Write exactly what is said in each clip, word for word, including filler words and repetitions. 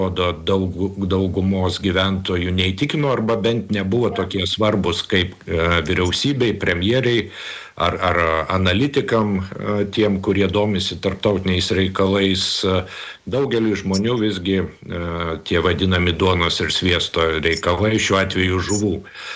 rodo daug, daugumos gyventojų neįtikino arba bent nebuvo tokie svarbus kaip vyriausybei, premjeriai ar, ar analitikam, tiem, kurie domisi tarptautiniais reikalais. Daugeliu žmonių visgi tie vadinami duonos ir sviesto reikalai, šiuo atveju žuvų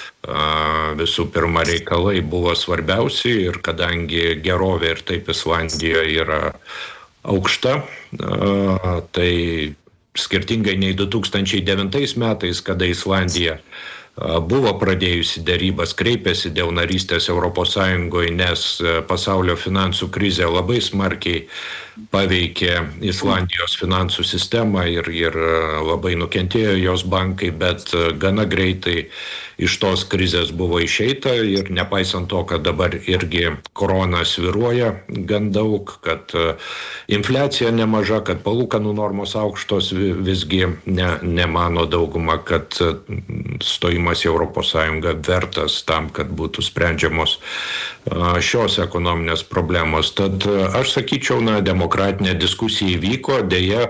visų pirma reikalai buvo svarbiausi ir kadangi gerovė ir taip Islandijoje yra aukšta, tai skirtingai nei du tūkstančiai devintais metais, kada Islandija buvo pradėjusi dėrybas, kreipėsi dėl narystės Europos Sąjungoje, nes pasaulio finansų krizė labai smarkiai paveikė Islandijos finansų sistemą ir, ir labai nukentėjo jos bankai, bet gana greitai iš tos krizės buvo išeita ir nepaisant to, kad dabar irgi korona sviruoja gan daug, kad infliacija nemaža, kad palūkanų normos aukštos, visgi ne, nemano dauguma, kad stojimas į Europos Sąjungą vertas tam, kad būtų sprendžiamos šios ekonominės problemos. Tad aš sakyčiau, na, demokratinė diskusija įvyko, dėja,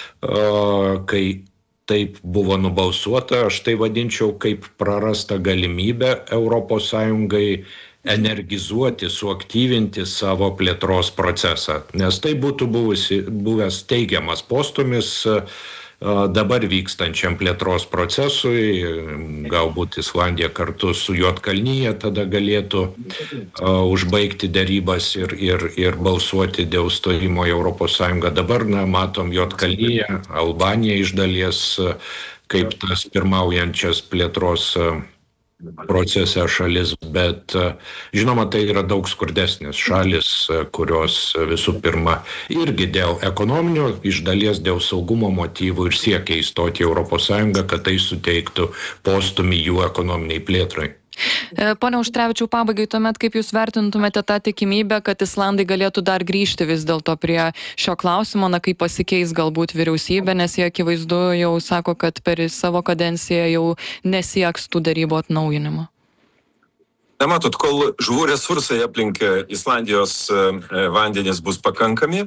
kai taip buvo nubalsuota, aš tai vadinčiau kaip prarasta galimybė Europos Sąjungai energizuoti, suaktyvinti savo plėtros procesą, nes tai būtų buvusi, buvęs teigiamas postūmis dabar vykstančiam plėtros procesui, galbūt Islandija kartu su Juodkalnija tada galėtų uh, užbaigti dėrybas ir, ir, ir balsuoti dėl stojimo į Europos Sąjungą. Dabar, na, matom Juodkalniją, Albaniją iš dalies kaip tas pirmaujančias plėtros procese šalis, bet žinoma, tai yra daug skurdesnės šalis, kurios visų pirma irgi dėl ekonominio, iš dalies dėl saugumo motyvų ir siekia įstoti į Europos Sąjungą, kad tai suteiktų postūmį jų ekonominiai plėtrai. Pone Auštrevičiau, pabaigai tuomet, kaip jūs vertintumėte tą tikimybę, kad Islandai galėtų dar grįžti vis dėlto prie šio klausimo, na, kaip pasikeis galbūt vyriausybė, nes jie akivaizdu jau sako, kad per savo kadenciją jau nesieks tų darybų atnaujinimo. Na, matot, kol žuvų resursai aplink Islandijos vandenis bus pakankami,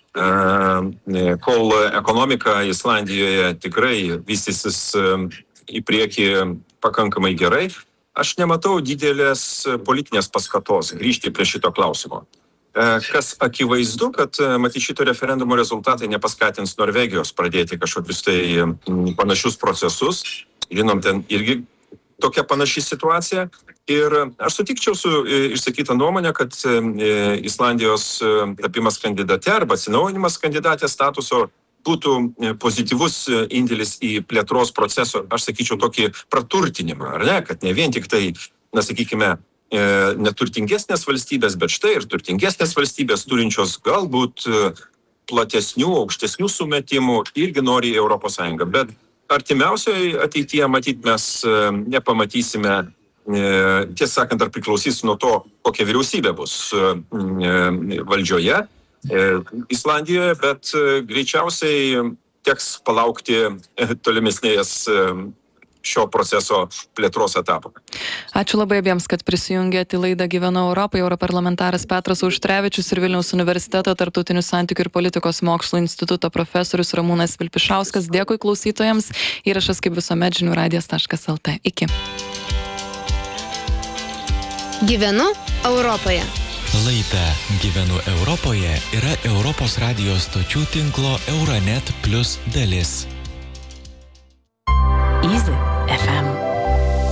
kol ekonomika Islandijoje tikrai vystysis į priekį pakankamai gerai, aš nematau didelės politinės paskatos grįžti prie šito klausimo. Kas akivaizdu, kad matyt šito referendumo rezultatai nepaskatins Norvegijos pradėti kažkokius tai panašius procesus. Žinom, ten irgi tokia panaši situacija. Ir aš sutikčiau su išsakyta nuomonė, kad Islandijos tapimas kandidate arba atsinaujinimas kandidatės statuso būtų pozityvus indėlis į plėtros proceso, aš sakyčiau, tokį praturtinimą, ar ne, kad ne vien tik tai, na, sakykime, neturtingesnės valstybės, bet štai ir turtingesnės valstybės turinčios galbūt platesnių, aukštesnių sumetimų irgi nori į Europos Sąjungą. Bet artimiausioje ateityje, matyt, mes nepamatysime, tiesą sakant, ar priklausys nuo to, kokia vyriausybė bus valdžioje Islandijoje, bet greičiausiai teks palaukti tolimesnės šio proceso plėtros etapą. Ačiū labai abiems, kad prisijungėte į laidą Gyvenu Europoje. Europarlamentaras Petras Auštrevičius ir Vilniaus universiteto tarptautinių santykių ir politikos mokslų instituto profesorius Ramūnas Vilpišauskas. Dėkui klausytojams. Įrašas kaip visuomet žinių radijas taškas el tė. Iki. Gyvenu Europoje. Laida Gyvenu Europoje yra Europos radijos stočių tinklo Euronet Plus dalis. Easy ef em.